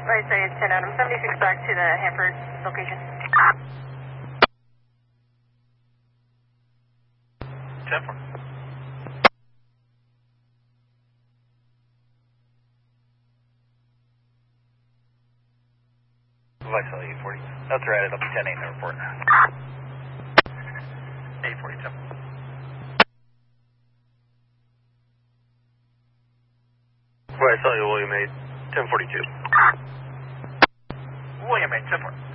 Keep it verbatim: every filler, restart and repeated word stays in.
Right, say it's ten Adam seventy-six back to the Hanford location. ten four. Vice eight forty. That's right, it'll be ten eight in the report. eight forty-two. Vice William eight, ten forty-two. William eight, ten four.